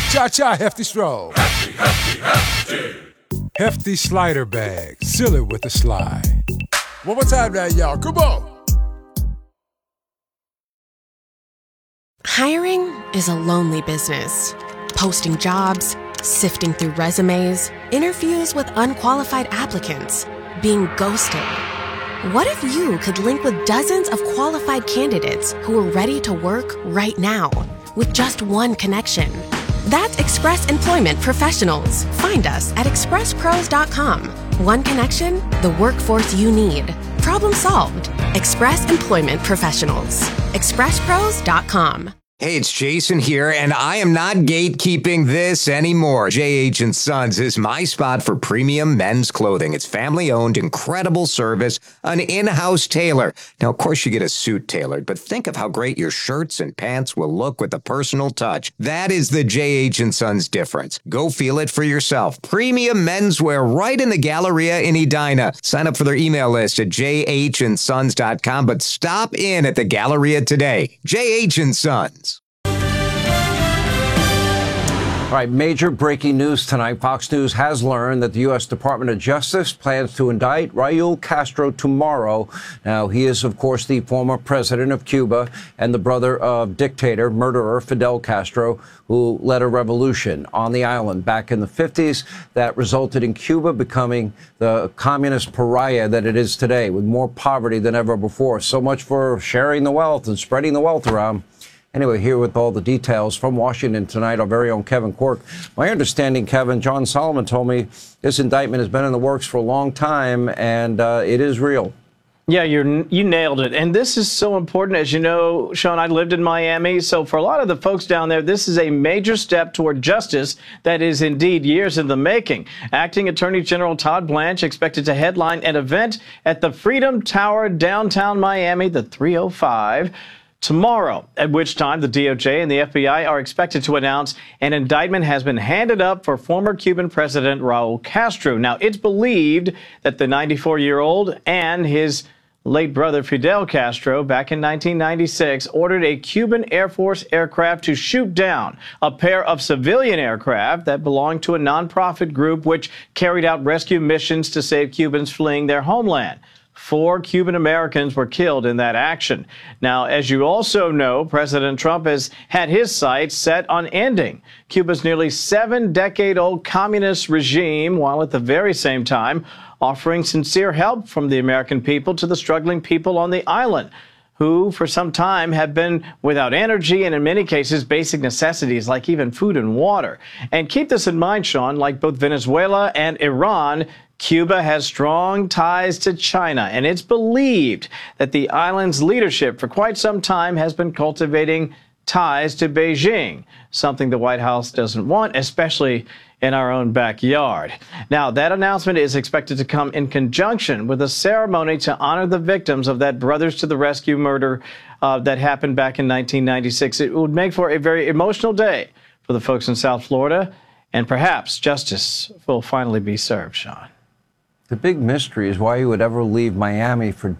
Cha-cha, Hefty Stroll. Hefty, hefty, hefty. Hefty slider bag. Seal it with a slide. One more time now, y'all. Come on. Hiring is a lonely business. Posting jobs, sifting through resumes, interviews with unqualified applicants, being ghosted. What if you could link with dozens of qualified candidates who are ready to work right now with just one connection? That's Express Employment Professionals. Find us at expresspros.com. One connection, the workforce you need. Problem solved. Express Employment Professionals. expresspros.com. Hey, it's Jason here, and I am not gatekeeping this anymore. J.H. & Sons is my spot for premium men's clothing. It's family-owned, incredible service, an in-house tailor. Now, of course, you get a suit tailored, but think of how great your shirts and pants will look with a personal touch. That is the J.H. & Sons difference. Go feel it for yourself. Premium menswear right in the Galleria in Edina. Sign up for their email list at jhnSons.com, but stop in at the Galleria today. J.H. & Sons. All right, major breaking news tonight. Fox News has learned that the U.S. Department of Justice plans to indict Raul Castro tomorrow. Now, he is, of course, the former president of Cuba and the brother of dictator, murderer Fidel Castro, who led a revolution on the island back in the 50s that resulted in Cuba becoming the communist pariah that it is today, with more poverty than ever before. So much for sharing the wealth and spreading the wealth around. Anyway, here with all the details from Washington tonight, our very own Kevin Quirk. My understanding, Kevin, John Solomon told me this indictment has been in the works for a long time, and it is real. Yeah, you nailed it. And this is so important. As you know, Sean, I lived in Miami. So for a lot of the folks down there, this is a major step toward justice that is indeed years in the making. Acting Attorney General Todd Blanche expected to headline an event at the Freedom Tower downtown Miami, the 305, tomorrow, at which time the DOJ and the FBI are expected to announce an indictment has been handed up for former Cuban President Raul Castro. Now, it's believed that the 94-year-old and his late brother Fidel Castro, back in 1996, ordered a Cuban Air Force aircraft to shoot down a pair of civilian aircraft that belonged to a nonprofit group which carried out rescue missions to save Cubans fleeing their homeland. 4 Cuban Americans were killed in that action. Now, as you also know, President Trump has had his sights set on ending Cuba's nearly 7-decade-old communist regime, while at the very same time offering sincere help from the American people to the struggling people on the island, who for some time have been without energy and in many cases basic necessities like even food and water. And keep this in mind, Sean, like both Venezuela and Iran, Cuba has strong ties to China, and it's believed that the island's leadership for quite some time has been cultivating ties to Beijing, something the White House doesn't want, especially in our own backyard. Now, that announcement is expected to come in conjunction with a ceremony to honor the victims of that Brothers to the Rescue murder that happened back in 1996. It would make for a very emotional day for the folks in South Florida, and perhaps justice will finally be served, Sean. The big mystery is why you would ever leave Miami for